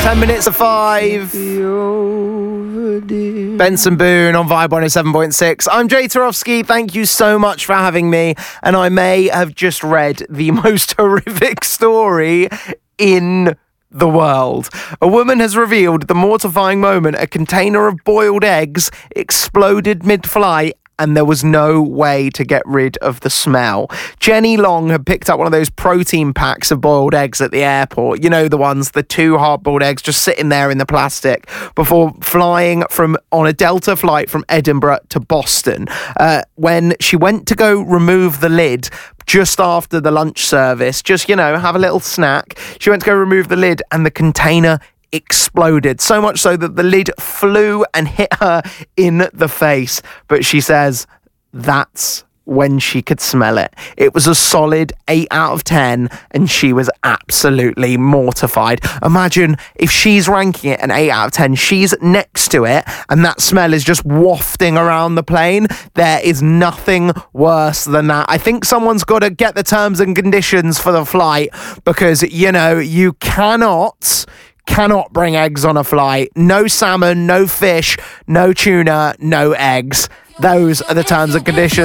10 minutes of 5. Benson Boone on Vibe 107.6. I'm Jay Tarofsky. Thank you so much for having me. And I may have just read the most horrific story in the world. A woman has revealed the mortifying moment a container of boiled eggs exploded mid-flight and there was no way to get rid of the smell. Jenny Long had picked up one of those protein packs of boiled eggs at the airport. You know, the ones, the 2 hard-boiled eggs just sitting there in the plastic before flying on a Delta flight from Edinburgh to Boston. When she went to go remove the lid just after the lunch service, just, have a little snack, she went to go remove the lid and the container exploded, so much so that the lid flew and hit her in the face. But she says that's when she could smell it. It was a solid 8 out of 10 and she was absolutely mortified. Imagine if she's ranking it an 8 out of 10, she's next to it and that smell is just wafting around the plane. There is nothing worse than that. I think someone's got to get the terms and conditions for the flight because, you cannot bring eggs on a flight. No salmon, no fish, no tuna, no eggs. Those are the terms and conditions.